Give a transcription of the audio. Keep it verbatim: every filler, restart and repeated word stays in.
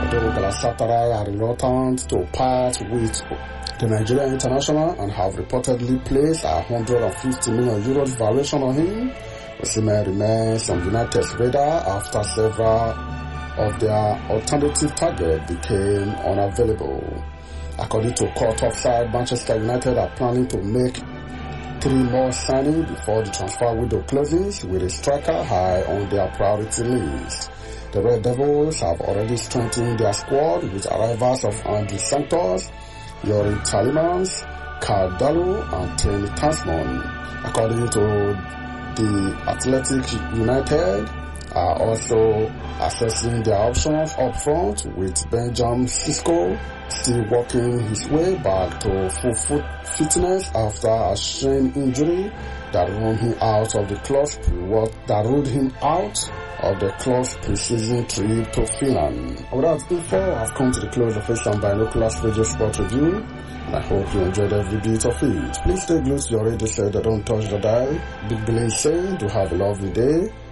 Edo Galatasaray are reluctant to part with the Nigerian international and have reportedly placed a one hundred fifty million euros valuation on him. Osimhen remains on United's radar after several of their alternative targets became unavailable. According to Court Offside, Manchester United are planning to make three more signings before the transfer window closes, with a striker high on their priority list. The Red Devils have already strengthened their squad with arrivals of Andrew Santos, Yuri Tielemans, Karl Darlow and Trent Tasman. According to the Athletic, United are also assessing their options up front, with Benjamin Sesko still working his way back to full foot fitness after a shin injury that ruled him out of the club's that ruled him out of the club's pre-season trip to Finland. With that info, I've come to the close of this Binoculars Radio Sport Review, and I hope you enjoyed every bit of it. Please stay glued to your radio set, don't touch the dial. Big Billy saying, do have a lovely day.